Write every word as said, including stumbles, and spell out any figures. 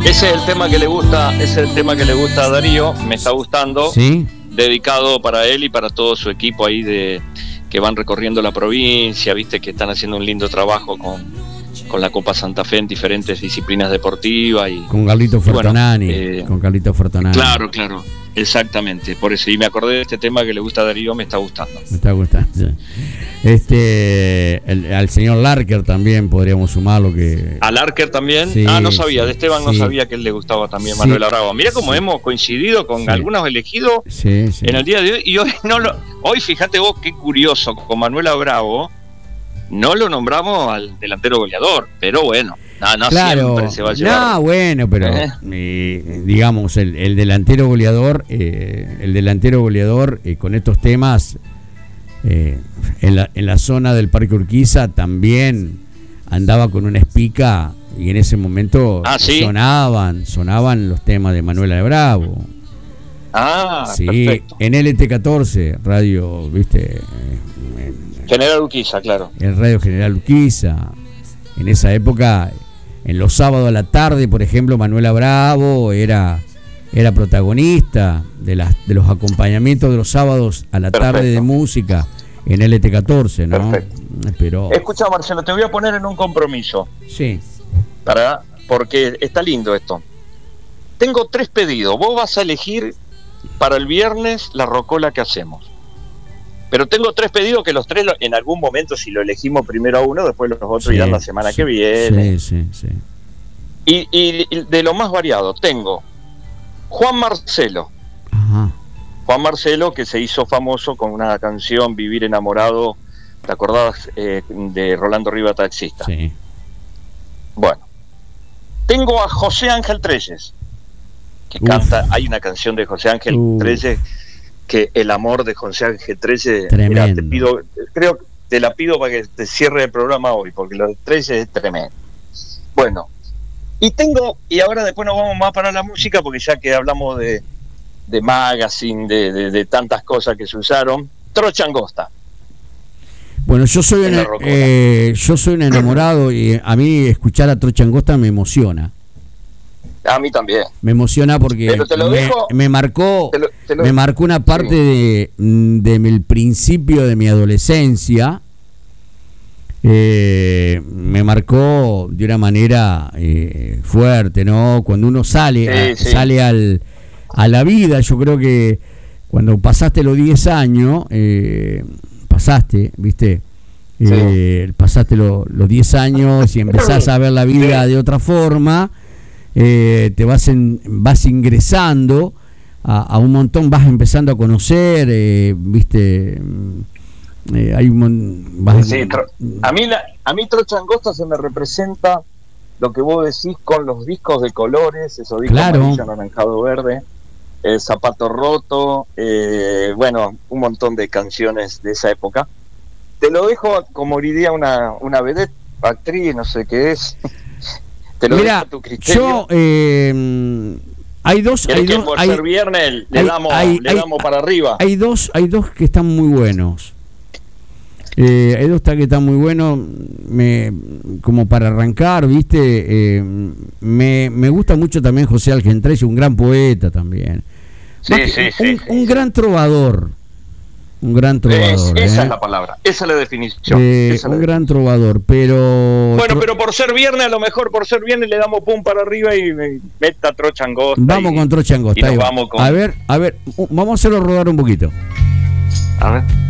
Ese es el tema que le gusta, ese es el tema que le gusta a Darío, me está gustando. Sí. Dedicado para él y para todo su equipo ahí de que van recorriendo la provincia, viste que están haciendo un lindo trabajo con, con la Copa Santa Fe en diferentes disciplinas deportivas y con Carlito Fortonani, bueno, eh, con Carlito Fortonani. Claro, claro, exactamente. Por eso, y me acordé de este tema que le gusta a Darío, me está gustando. Me está gustando. Este, el, al señor Larker también podríamos sumarlo que. ¿A Larker también? Sí, ah, no sabía, sí, de Esteban sí. no sabía que él le gustaba también Sí. Manuel Bravo. Mira cómo Sí. hemos coincidido con Sí. algunos elegidos Sí, sí. en el día de hoy. Y hoy no lo, hoy fíjate vos qué curioso, con Manuel Bravo no lo nombramos al delantero goleador, pero bueno, no, no Claro, siempre se va a llevar. no, bueno, pero ¿Eh? eh, digamos el, el delantero goleador, eh, el delantero goleador eh, con estos temas eh, en, la, en la zona del Parque Urquiza también andaba con una espica y en ese momento Ah, ¿sí? sonaban, sonaban los temas de Manuela Bravo. Ah, Sí, perfecto. en L T catorce, radio, viste, eh, en- General Urquiza, claro. el Radio General Urquiza. En esa época, en los sábados a la tarde, por ejemplo, Manuela Bravo era, era protagonista de, las, de los acompañamientos de los sábados a la Perfecto. tarde de música en L T catorce, ¿no? Perfecto. Pero, Escucha, Marcelo, te voy a poner en un compromiso, sí, para, porque está lindo esto. Tengo tres pedidos. Vos vas a elegir para el viernes la rocola que hacemos. Pero tengo tres pedidos que los tres, lo- en algún momento, si lo elegimos primero a uno, después los otros sí, irán la semana sí, que viene. Sí, sí, sí. Y, y- y de lo más variado, tengo Juan Marcelo. Ajá. Juan Marcelo, que se hizo famoso con una canción, Vivir Enamorado, ¿te acordás? Eh, de Rolando Riva, taxista. Sí. Bueno, tengo a José Ángel Trelles, que Uf. canta, hay una canción de José Ángel Uf. Trelles, que el amor de José Ángel Trelles, Tremendo. mira, te pido, creo que te la pido para que te cierre el programa hoy, porque lo de Trelles es tremendo. Bueno, y tengo, y ahora después nos vamos más para la música, porque ya que hablamos de, de magazine, de, de, de tantas cosas que se usaron, Trocha Angosta. Bueno, yo soy, En un, la rocola. eh, yo soy un enamorado y a mí escuchar a Trocha Angosta me emociona. A mí también. Me emociona porque Pero te lo me, dejo- me marcó te lo- te lo- me marcó una parte de, de mi- el principio de mi adolescencia. Eh, me marcó de una manera eh, fuerte, ¿no? Cuando uno sale, Sí, a, sí. sale al, a la vida, yo creo que cuando pasaste los diez años, eh, pasaste, ¿viste? Eh, pasaste lo- los diez años y empezás a ver la vida de otra forma. Eh, te vas en, vas ingresando a, a un montón, vas empezando a conocer, eh, viste, eh, hay un mon- vas- Sí, tro- a mí la, a mí Trocha Angosta se me representa lo que vos decís con los discos de colores, esos discos Claro. amarillo, anaranjado, verde, el Zapato Roto, eh, bueno, un montón de canciones de esa época. Te lo dejo como diría una, una vedette, actriz, no sé qué es. Te lo Mira, dejo a tu criterio. yo eh, hay dos, ¿Querés hay que dos, por hay, ser viernes le hay- damos, hay- le hay- damos para arriba? hay dos, hay dos que están muy buenos. Eh, hay dos que están muy buenos, me, como para arrancar, viste, eh, me, me gusta mucho también José Ángel Trelles, un gran poeta también. Sí, Más que- sí, un, sí, sí, un sí. gran trovador, un gran Es- trovador, esa eh. es la palabra, esa es la definición. Eh, esa es la un definición. gran trovador, pero Bueno, tro- pero por ser viernes, a lo mejor por ser viernes le damos pum para arriba y y meta Trocha Angosta. vamos y- con Trocha Angosta. y nos ahí va. vamos con- A ver, a ver, u- vamos a hacerlo rodar un poquito. A ver.